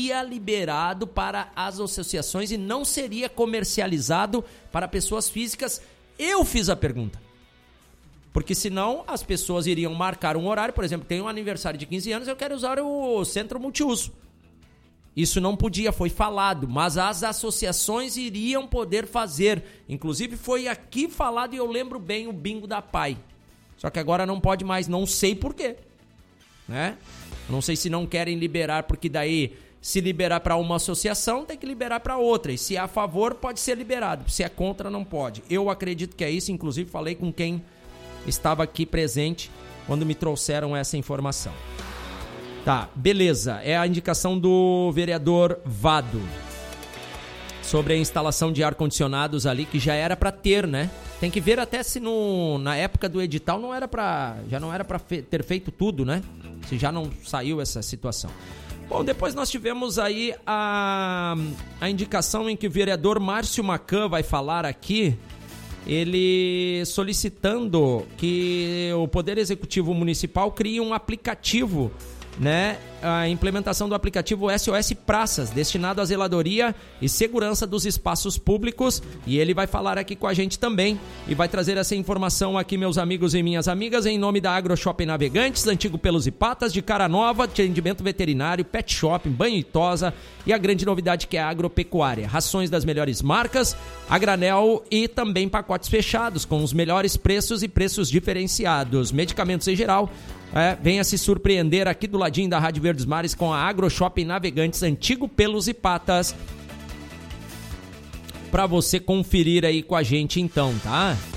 seria liberado para as associações e não seria comercializado para pessoas físicas. Eu fiz a pergunta. Porque senão as pessoas iriam marcar um horário, por exemplo, tem um aniversário de 15 anos, eu quero usar o centro multiuso. Isso não podia, foi falado, mas as associações iriam poder fazer. Inclusive foi aqui falado e eu lembro bem o bingo da PAI. Só que agora não pode mais, não sei por quê. Né? Não sei se não querem liberar, porque daí se liberar para uma associação tem que liberar para outra. E se é a favor pode ser liberado, se é contra não pode. Eu acredito que é isso, inclusive falei com quem estava aqui presente quando me trouxeram essa informação. Tá, beleza. É a indicação do vereador Vado sobre a instalação de ar-condicionados ali, que já era para ter, né? Tem que ver até se na época do edital já não era para ter feito tudo, né? Se já não saiu essa situação. Bom, depois nós tivemos aí a indicação em que o vereador Márcio Macan vai falar aqui, ele solicitando que o Poder Executivo Municipal crie um aplicativo, né, a implementação do aplicativo SOS Praças, destinado à zeladoria e segurança dos espaços públicos, e ele vai falar aqui com a gente também, e vai trazer essa informação aqui, meus amigos e minhas amigas, em nome da AgroShopping Navegantes, Antigo Pelos e Patas, de Cara Nova, atendimento veterinário, pet shopping, banho e tosa, e a grande novidade que é a agropecuária, rações das melhores marcas, a granel e também pacotes fechados, com os melhores preços e preços diferenciados, medicamentos em geral. Venha se surpreender aqui do ladinho da Rádio Verdes Mares com a AgroShopping Navegantes, Antigo Pelos e Patas, para você conferir aí com a gente então, tá?